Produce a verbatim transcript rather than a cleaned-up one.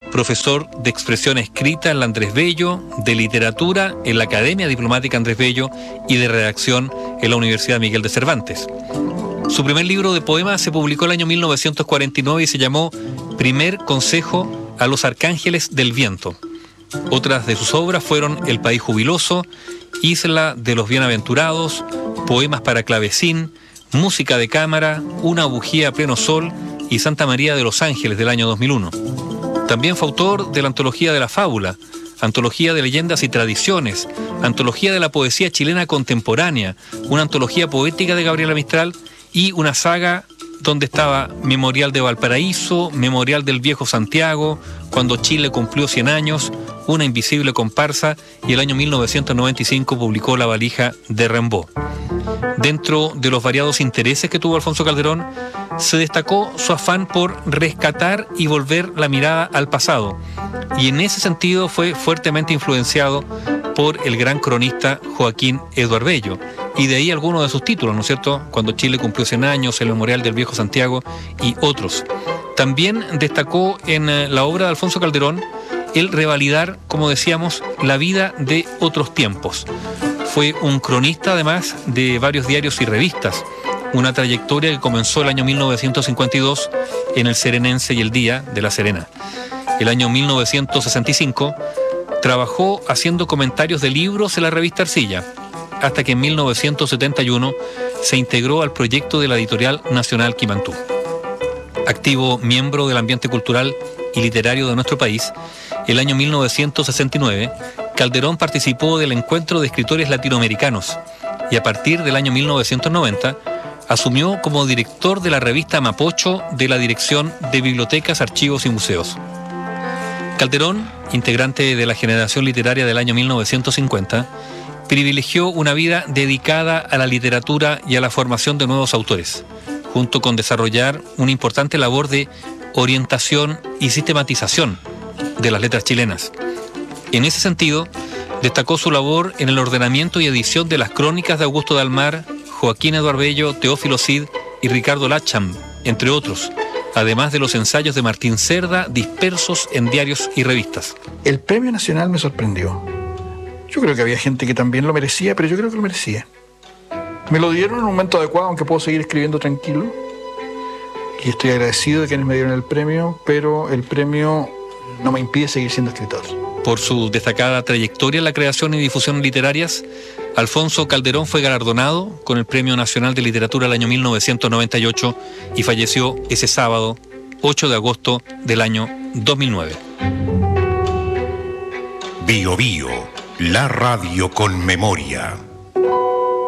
profesor de expresión escrita en la Andrés Bello, de literatura en la Academia Diplomática Andrés Bello y de redacción en la Universidad Miguel de Cervantes. Su primer libro de poemas se publicó el año mil novecientos cuarenta y nueve y se llamó Primer Consejo a los Arcángeles del Viento. Otras de sus obras fueron El País Jubiloso, Isla de los Bienaventurados, Poemas para Clavecín, Música de Cámara, Una Bujía a Pleno Sol y Santa María de los Ángeles del año dos mil uno. También fue autor de la Antología de la Fábula, Antología de Leyendas y Tradiciones, Antología de la Poesía Chilena Contemporánea, una antología poética de Gabriela Mistral y una saga donde estaba Memorial de Valparaíso, Memorial del Viejo Santiago, Cuando Chile cumplió cien años, Una invisible comparsa, y el año mil novecientos noventa y cinco publicó La valija de Rimbaud. Dentro de los variados intereses que tuvo Alfonso Calderón, se destacó su afán por rescatar y volver la mirada al pasado, y en ese sentido fue fuertemente influenciado por el gran cronista Joaquín Eduard Bello, y de ahí algunos de sus títulos, ¿no es cierto?, Cuando Chile cumplió cien años, El Memorial del Viejo Santiago y otros. También destacó en la obra de Alfonso Calderón el revalidar, como decíamos, la vida de otros tiempos. Fue un cronista, además, de varios diarios y revistas, una trayectoria que comenzó el año mil novecientos cincuenta y dos en El Serenense y El Día de La Serena. El año mil novecientos sesenta y cinco trabajó haciendo comentarios de libros en la revista Arcilla, hasta que en mil novecientos setenta y uno se integró al proyecto de la Editorial Nacional Quimantú. Activo miembro del ambiente cultural y literario de nuestro país, el año mil novecientos sesenta y nueve, Calderón participó del Encuentro de Escritores Latinoamericanos y a partir del año mil novecientos noventa asumió como director de la revista Mapocho de la Dirección de Bibliotecas, Archivos y Museos. Calderón, integrante de la generación literaria del año mil novecientos cincuenta, privilegió una vida dedicada a la literatura y a la formación de nuevos autores, junto con desarrollar una importante labor de orientación y sistematización de las letras chilenas. En ese sentido, destacó su labor en el ordenamiento y edición de las crónicas de Augusto de Almar, Joaquín Eduard Bello, Teófilo Cid y Ricardo Lacham, entre otros, además de los ensayos de Martín Cerda dispersos en diarios y revistas. El Premio Nacional me sorprendió. Yo creo que había gente que también lo merecía, pero yo creo que lo merecía. Me lo dieron en un momento adecuado, aunque puedo seguir escribiendo tranquilo. Y estoy agradecido de quienes me dieron el premio, pero el premio no me impide seguir siendo escritor. Por su destacada trayectoria en la creación y difusión literarias, Alfonso Calderón fue galardonado con el Premio Nacional de Literatura el año mil novecientos noventa y ocho y falleció ese sábado, ocho de agosto del año dos mil nueve. Bio Bio, la radio con memoria.